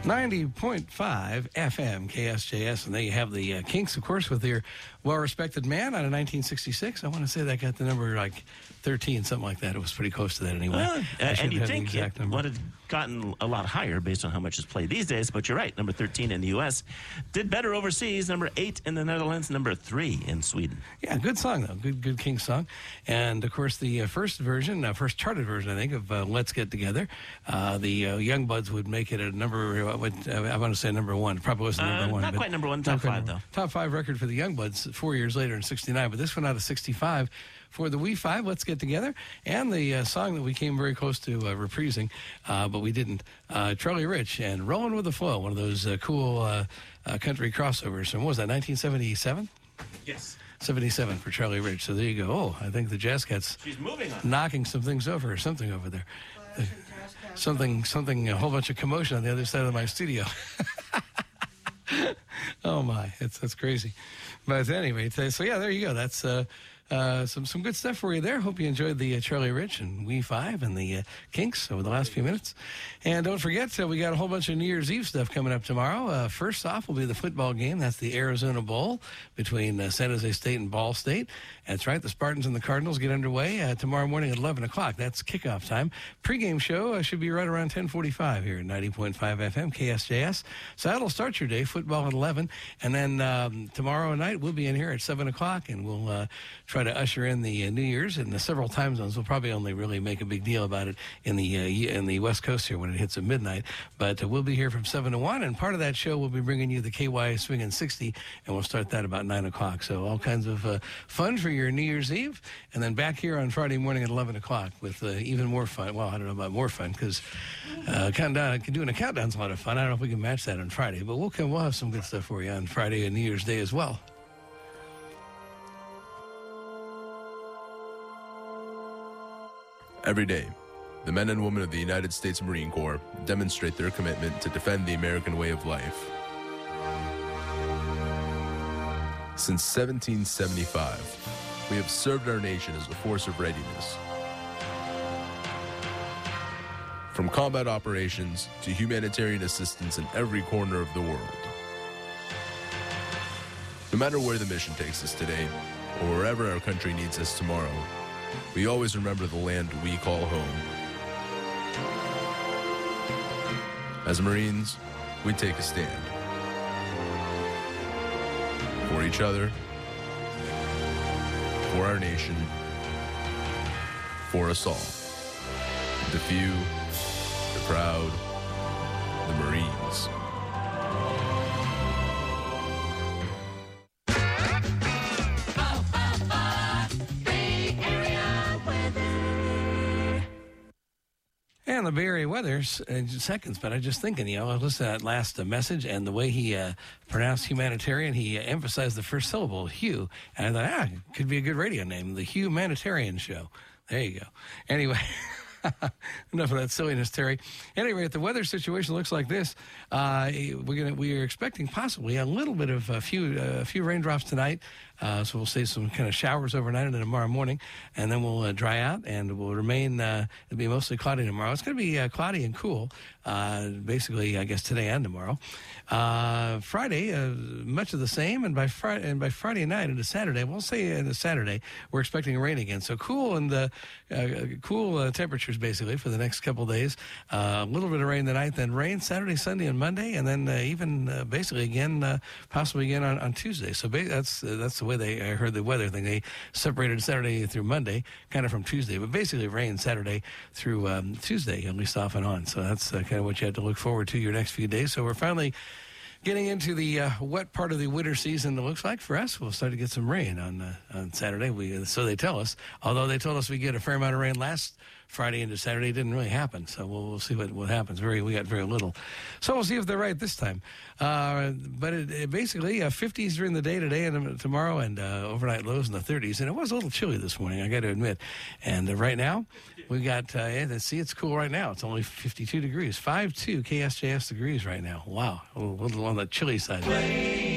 90.5 FM KSJS, and there you have the Kinks, of course, with their Well-Respected Man out of 1966. I want to say that got the number like 13, something like that. It was pretty close to that anyway. And you think it would have gotten a lot higher based on how much is played these days, but you're right. Number 13 in the U.S. Did better overseas. Number 8 in the Netherlands. Number 3 in Sweden. Yeah, good song, though. Good Kinks song. And, of course, the first charted version, I think, of Let's Get Together, the Young Buds would make it a number, I want to say number 1. Probably wasn't number 1. Not quite number 1, top 5, though. Top 5 record for the Young Buds 4 years later in 69, but this one out of 65 for the We Five, Let's Get Together, and the song that we came very close to reprising, but we didn't. Charlie Rich and Rollin' with the Flow, one of those cool country crossovers from, what was that, 1977? Yes. 77 for Charlie Rich. So there you go. Oh, I think the Jazz Cats She's moving on. knocking some things over or something over there. Something, a whole bunch of commotion on the other side of my studio. Oh my, that's crazy. But anyway, so yeah, there you go. That's some good stuff for you there. Hope you enjoyed the Charlie Rich and We Five and the Kinks over the last few minutes. And don't forget, we got a whole bunch of New Year's Eve stuff coming up tomorrow. First off will be the football game. That's the Arizona Bowl between San Jose State and Ball State. That's right. The Spartans and the Cardinals get underway tomorrow morning at 11 o'clock. That's kickoff time. Pre-game show should be right around 10:45 here at 90.5 FM KSJS. So that'll start your day, football at 11. And then tomorrow night we'll be in here at 7 o'clock, and we'll try to usher in the New Year's in the several time zones. We'll probably only really make a big deal about it in the West Coast here when it hits at midnight. But we'll be here from 7 to 1, and part of that show we'll be bringing you the KY Swingin' 60, and we'll start that about 9 o'clock. So all kinds of fun for your New Year's Eve, and then back here on Friday morning at 11 o'clock with even more fun. Well, I don't know about more fun, because doing a countdown's a lot of fun. I don't know if we can match that on Friday, but we'll have some good stuff for you on Friday and New Year's Day as well. Every day, the men and women of the United States Marine Corps demonstrate their commitment to defend the American way of life. Since 1775, we have served our nation as a force of readiness. From combat operations to humanitarian assistance in every corner of the world. No matter where the mission takes us today, or wherever our country needs us tomorrow, we always remember the land we call home. As Marines, we take a stand. For each other, for our nation, for us all. The few, the proud, the Marines. And the Bay Area weather in seconds, but I was just thinking, I listened to that last message, and the way he pronounced humanitarian, he emphasized the first syllable, Hugh. And I thought, it could be a good radio name, the Humanitarian Show. There you go. Anyway, enough of that silliness, Terry. Anyway, the weather situation looks like this. We are expecting possibly a little bit of a few raindrops tonight. So we'll see some kind of showers overnight and then tomorrow morning, and then we'll dry out, and it will remain, it'll be mostly cloudy tomorrow. It's going to be cloudy and cool, basically, I guess, today and tomorrow. Friday, much of the same, and by Friday night into Saturday, we'll say into Saturday, we're expecting rain again. So cool and cool temperatures, basically, for the next couple of days. A little bit of rain tonight, then rain Saturday, Sunday, and Monday, and then even basically again, possibly again on Tuesday. So that's the way I heard the weather thing. They separated Saturday through Monday, kind of from Tuesday, but basically rain Saturday through Tuesday, at least off and on. So that's kind of what you have to look forward to your next few days. So we're finally getting into the wet part of the winter season, it looks like, for us. We'll start to get some rain on Saturday. So they tell us, although they told us we get a fair amount of rain last Friday into Saturday. It didn't really happen, so we'll see what happens. We got very little. So we'll see if they're right this time. But it basically 50s during the day today and tomorrow, and overnight lows in the 30s. And it was a little chilly this morning, I got to admit. And right now, we got, see, it's cool right now. It's only 52 degrees, 5.2 KSJS degrees right now. Wow, a little on the chilly side.